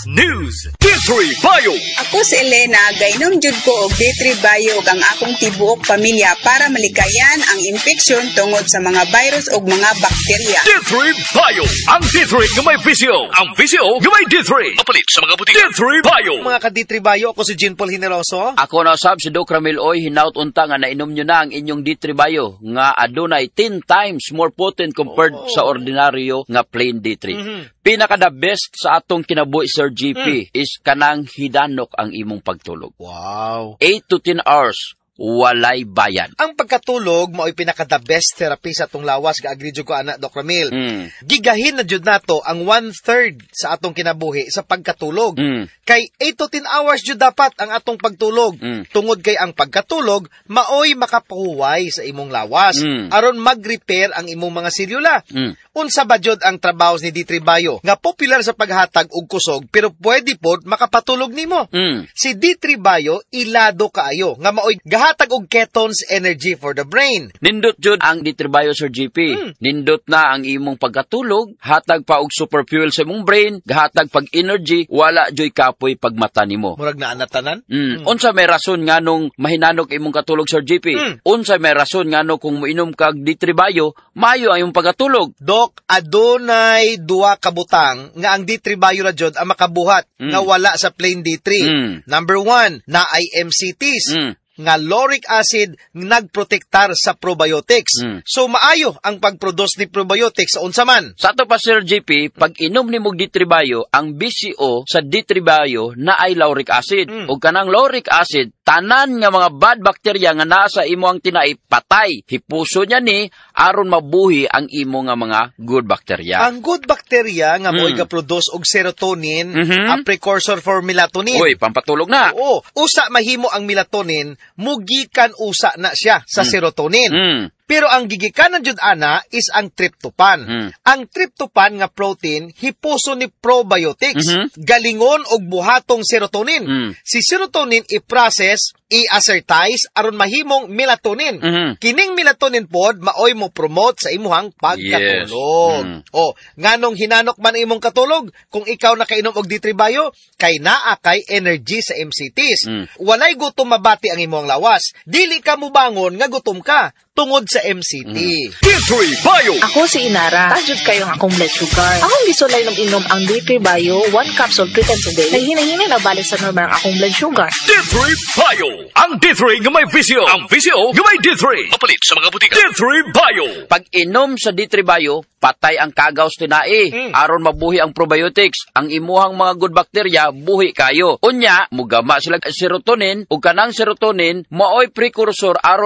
News. D3 Bio. Ako si Elena, gainom jud ko og D3 Bio ug ang akong tibuok pamilya para malikayan ang infeksyon tungod sa mga virus ug mga bakterya. D3 Bio. Ang D3 nga may visyo. Ang visyo nga may D3. Mapalit sa mga butika. D3 Bio. Mga ka-D3 Bio, ako si Jean Paul Hineroso. Ako na sab si Doc Ramil Oy, hinaut unta nga nainom nyo na ang inyong D3 Bio nga adunay 10 times more potent compared sa ordinaryo nga plain D3. Pinaka the best sa atong kinabuhi Sir GP is kanang hidanok ang imong pagtulog. Wow. 8 to 10 hours. Walay bayan. Ang pagkatulog mao'y pinaka-the best therapy sa atong lawas, ga-agree jud ko ana Doc Ramil. Gigahin na jud nato ang 1/3 sa atong kinabuhi sa pagkatulog. Kay 8 to 10 hours jud dapat ang atong pagtulog. Tungod kay ang pagkatulog mao'y makapahuway sa imong lawas aron mag-repair ang imong mga selula. Unsa ba jud ang trabaho ni D3 Bio nga popular sa paghatag og kusog pero pwede pod makapatulog nimo. Si D3 Bio ilado kaayo nga mao'y hatag og ketones energy for the brain. Nindot jud ang D3 Bio Sir GP. Nindot na ang imong pagkatulog, hatag pa og super fuel sa imong brain, gahatag pag energy, wala joy kapoy pag mata nimo. Murag na anatanan? Unsa may rason nganong mahinanok imong katulog Sir GP? Unsa may rason nganong kung moinom kag D3 Bio, mayo ang imong pagkatulog? Dok, adunay duwa ka butang nga ang D3 Bio ra jud ang makabuhat nga wala sa plain D3. Number 1, na MCTs. Nga lauric acid nagprotektar sa probiotics. So maayo ang pagproduce ni probiotics sa unsa man. Sa ato pa Sir GP, pag inom nimo D3 Bio, ang BCO sa D3 Bio na ay lauric acid. Ug kanang lauric acid, tanan nga mga bad bacteria nga naa sa imo ang tinai patay. Hipuso niya ni aron mabuhi ang imo nga mga good bacteria. Ang good bacteria nga mo'y ga-produce og serotonin, a precursor for melatonin. Uy, pampatulog na. Oo, usa mahimo ang melatonin, mugikan usa na siya sa serotonin. Pero ang gigikanan jud ana is ang tryptophan. Ang tryptophan nga protein hipuso ni probiotics, galingon og buhatong serotonin. Si serotonin i-process, i-assertize aron mahimong melatonin. Kining melatonin pod maoy mo promote sa imuhang pagkatulog. Nganong hinanok man imong katulog kung ikaw nakainom og D3 Bio kay naa kay energy sa MCTs. Walay gutom mabati ang imong lawas. Dili ka mobangon nga gutom ka tungod sa MCT. D3 Bio. Ako si Inara. Tajud kayo ang akong blood sugar. Akong gisulay ng inom ang D3 Bio 1 capsule 3 times a day. Kay hinahinay na balik sa normal ang akong blood sugar. D3 Bio. Ang D3 nga may visyo. Ang visyo nga may D3. Mapalit sa mga butika. D3 Bio. Pag inom sa D3 Bio, patay ang kagaws tinai. Aron mabuhi ang probiotics. Ang imuhang mga good bacteria, buhi kayo. Unya, mugama sila serotonin, ug kanang serotonin, maoy precursor aron